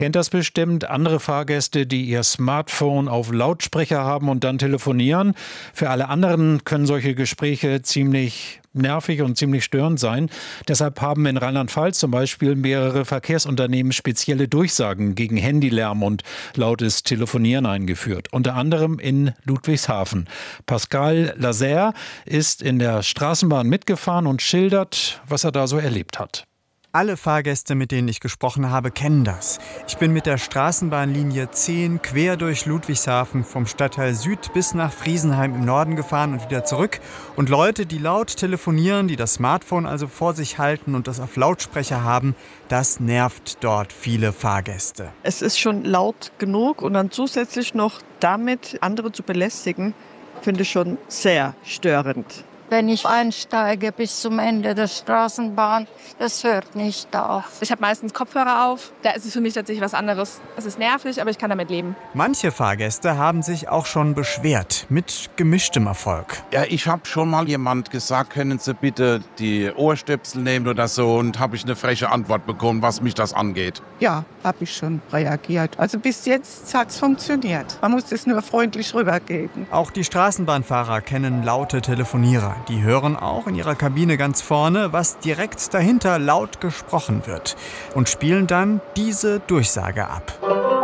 Kennt das bestimmt, andere Fahrgäste, die ihr Smartphone auf Lautsprecher haben und dann telefonieren. Für alle anderen können solche Gespräche ziemlich nervig und ziemlich störend sein. Deshalb haben in Rheinland-Pfalz zum Beispiel mehrere Verkehrsunternehmen spezielle Durchsagen gegen Handylärm und lautes Telefonieren eingeführt. Unter anderem in Ludwigshafen. Pascal Laser ist in der Straßenbahn mitgefahren und schildert, was er da so erlebt hat. Alle Fahrgäste, mit denen ich gesprochen habe, kennen das. Ich bin mit der Straßenbahnlinie 10 quer durch Ludwigshafen vom Stadtteil Süd bis nach Friesenheim im Norden gefahren und wieder zurück. Und Leute, die laut telefonieren, die das Smartphone also vor sich halten und das auf Lautsprecher haben, das nervt dort viele Fahrgäste. Es ist schon laut genug und dann zusätzlich noch damit andere zu belästigen, finde ich schon sehr störend. Wenn ich einsteige bis zum Ende der Straßenbahn, das hört nicht auf. Ich habe meistens Kopfhörer auf. Da ist es für mich tatsächlich was anderes. Es ist nervig, aber ich kann damit leben. Manche Fahrgäste haben sich auch schon beschwert, mit gemischtem Erfolg. Ja, ich habe schon mal jemand gesagt, können Sie bitte die Ohrstöpsel nehmen oder so, und habe ich eine freche Antwort bekommen, was mich das angeht. Ja, habe ich schon reagiert. Also bis jetzt hat es funktioniert. Man muss es nur freundlich rübergeben. Auch die Straßenbahnfahrer kennen laute Telefonierer. Die hören auch in ihrer Kabine ganz vorne, was direkt dahinter laut gesprochen wird, und spielen dann diese Durchsage ab.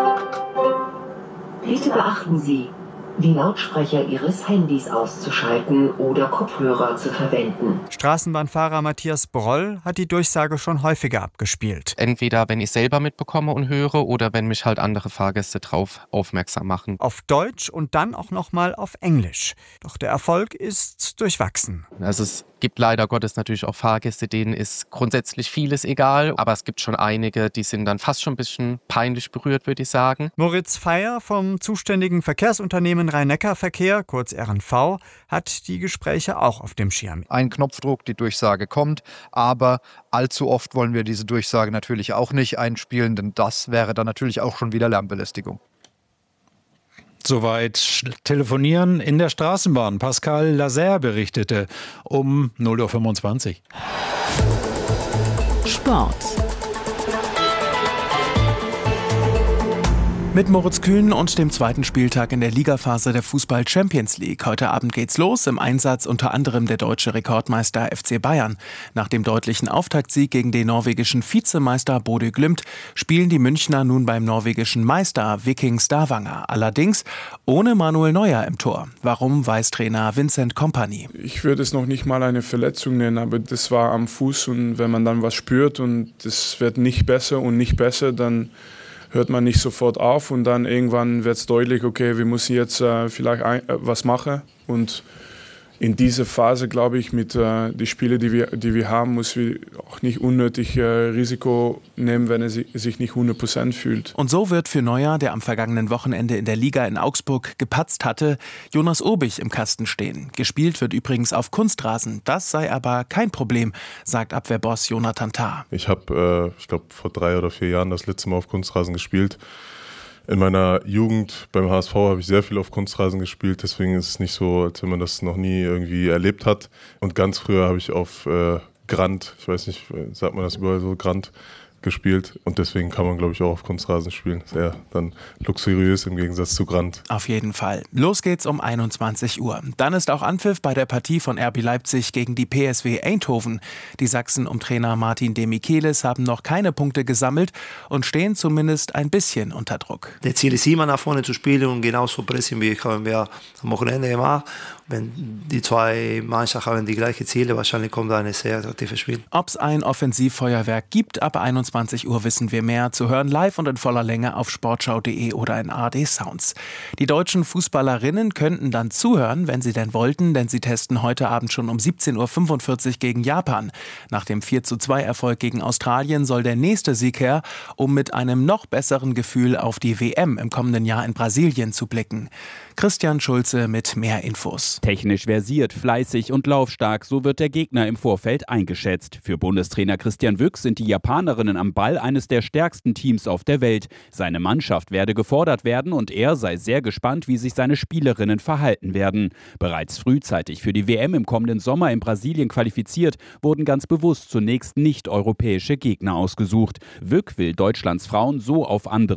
Bitte beachten Sie, die Lautsprecher Ihres Handys auszuschalten oder Kopfhörer zu verwenden. Straßenbahnfahrer Matthias Broll hat die Durchsage schon häufiger abgespielt. Entweder wenn ich selber mitbekomme und höre oder wenn mich halt andere Fahrgäste drauf aufmerksam machen. Auf Deutsch und dann auch nochmal auf Englisch. Doch der Erfolg ist durchwachsen. Also es gibt leider Gottes natürlich auch Fahrgäste, denen ist grundsätzlich vieles egal. Aber es gibt schon einige, die sind dann fast schon ein bisschen peinlich berührt, würde ich sagen. Moritz Feier vom zuständigen Verkehrsunternehmen Rhein-Neckar-Verkehr, kurz R&V, hat die Gespräche auch auf dem Schirm. Ein Knopfdruck, die Durchsage kommt, aber allzu oft wollen wir diese Durchsage natürlich auch nicht einspielen, denn das wäre dann natürlich auch schon wieder Lärmbelästigung. Soweit Telefonieren in der Straßenbahn. Pascal Laser berichtete um 0:25 Uhr. Sport. Mit Moritz Kühn und dem zweiten Spieltag in der Ligaphase der Fußball Champions League. Heute Abend geht's los, im Einsatz unter anderem der deutsche Rekordmeister FC Bayern. Nach dem deutlichen Auftaktsieg gegen den norwegischen Vizemeister Bodø Glimt spielen die Münchner nun beim norwegischen Meister Viking Stavanger. Allerdings ohne Manuel Neuer im Tor. Warum, weiß Trainer Vincent Kompany. Ich würde es noch nicht mal eine Verletzung nennen, aber das war am Fuß, und wenn man dann was spürt und das wird nicht besser und nicht besser, dann hört man nicht sofort auf, und dann irgendwann wird es deutlich, okay, wir müssen jetzt vielleicht was machen. Und in dieser Phase, glaube ich, mit den Spielen, die wir haben, müssen wir auch nicht unnötig Risiko nehmen, wenn er sich nicht 100% fühlt. Und so wird für Neuer, der am vergangenen Wochenende in der Liga in Augsburg gepatzt hatte, Jonas Obich im Kasten stehen. Gespielt wird übrigens auf Kunstrasen. Das sei aber kein Problem, sagt Abwehrboss Jonathan Tah. Ich habe, ich glaube, vor 3 oder 4 Jahren das letzte Mal auf Kunstrasen gespielt. In meiner Jugend beim HSV habe ich sehr viel auf Kunstrasen gespielt, deswegen ist es nicht so, als wenn man das noch nie irgendwie erlebt hat. Und ganz früher habe ich auf Grand, ich weiß nicht, sagt man das überall so, Grand gespielt, und deswegen kann man, glaube ich, auch auf Kunstrasen spielen. Sehr dann luxuriös im Gegensatz zu Grand. Auf jeden Fall. Los geht's um 21 Uhr. Dann ist auch Anpfiff bei der Partie von RB Leipzig gegen die PSW Eindhoven. Die Sachsen um Trainer Martin de Michelis haben noch keine Punkte gesammelt und stehen zumindest ein bisschen unter Druck. Das Ziel ist immer, nach vorne zu spielen und genauso pressen wie haben wir am Wochenende gemacht. Wenn die zwei Mannschaften haben die gleichen Ziele, wahrscheinlich kommt da ein sehr attraktives Spiel. Ob es ein Offensivfeuerwerk gibt, ab 21 Uhr wissen wir mehr. Zu hören live und in voller Länge auf sportschau.de oder in ARD Sounds. Die deutschen Fußballerinnen könnten dann zuhören, wenn sie denn wollten, denn sie testen heute Abend schon um 17:45 Uhr gegen Japan. Nach dem 4:2-Erfolg gegen Australien soll der nächste Sieg her, um mit einem noch besseren Gefühl auf die WM im kommenden Jahr in Brasilien zu blicken. Christian Schulze mit mehr Infos. Technisch versiert, fleißig und laufstark, so wird der Gegner im Vorfeld eingeschätzt. Für Bundestrainer Christian Wüchs sind die Japanerinnen man am Ball eines der stärksten Teams auf der Welt. Seine Mannschaft werde gefordert werden und er sei sehr gespannt, wie sich seine Spielerinnen verhalten werden. Bereits frühzeitig für die WM im kommenden Sommer in Brasilien qualifiziert, wurden ganz bewusst zunächst nicht-europäische Gegner ausgesucht. Wück will Deutschlands Frauen so auf andere